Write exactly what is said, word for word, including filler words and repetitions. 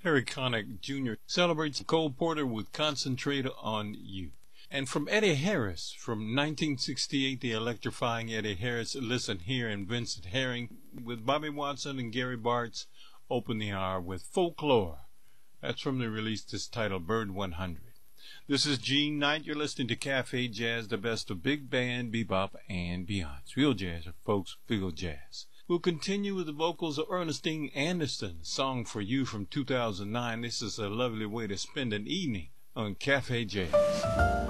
Harry Connick Junior celebrates Cole Porter with Concentrate on You. And from Eddie Harris, from nineteen sixty-eight, the electrifying Eddie Harris, Listen Here, and Vincent Herring, with Bobby Watson and Gary Bartz, open the hour with Folklore. That's from the release this title, Bird one hundred. This is Gene Knight. You're listening to Cafe Jazz, the best of big band, bebop, and beyond. It's real jazz, folks, real jazz. We'll continue with the vocals of Ernestine Anderson, Song for You from two thousand nine. This is a lovely way to spend an evening on Cafe Jazz.